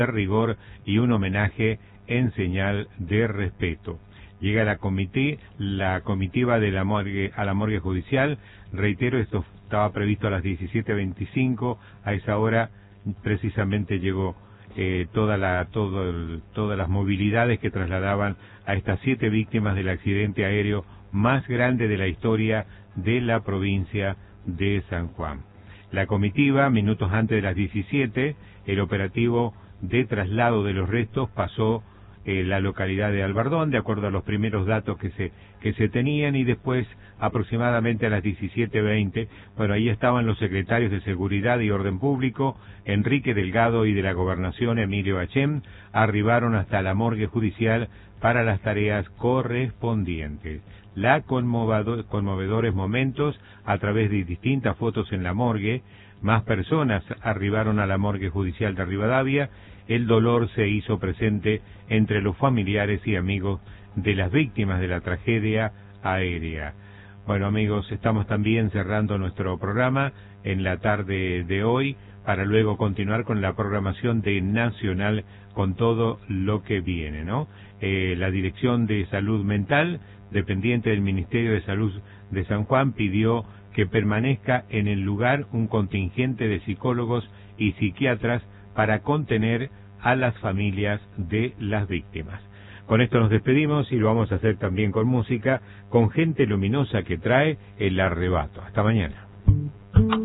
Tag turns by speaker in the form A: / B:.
A: de rigor y un homenaje en señal de respeto. Llega la comitiva de la morgue a la morgue judicial. Reitero, esto estaba previsto a las 17:25. A esa hora precisamente llegó todas las movilidades que trasladaban a estas 7 víctimas del accidente aéreo más grande de la historia de la provincia de San Juan. La comitiva, minutos antes de las 17, el operativo de traslado de los restos pasó la localidad de Albardón, de acuerdo a los primeros datos que se tenían, y después, aproximadamente a las 17:20, bueno, ahí estaban los secretarios de Seguridad y Orden Público, Enrique Delgado, y de la Gobernación, Emilio Hachem, arribaron hasta la morgue judicial para las tareas correspondientes. Conmovedores momentos a través de distintas fotos en la morgue. Más personas arribaron a la morgue judicial de Rivadavia. El dolor se hizo presente entre los familiares y amigos de las víctimas de la tragedia aérea. Bueno, amigos, estamos también cerrando nuestro programa en la tarde de hoy para luego continuar con la programación de Nacional con todo lo que viene, ¿no? La Dirección de Salud Mental, dependiente del Ministerio de Salud de San Juan, pidió que permanezca en el lugar un contingente de psicólogos y psiquiatras para contener a las familias de las víctimas. Con esto nos despedimos y lo vamos a hacer también con música, con Gente Luminosa, que trae El Arrebato. Hasta mañana.